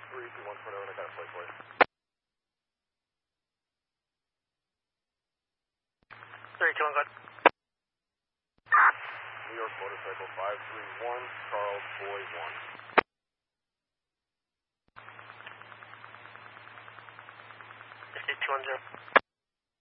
321 Frontier, and I got a plate for you. 321, good. New York Motorcycle 531, Charles Boy 1. 5210.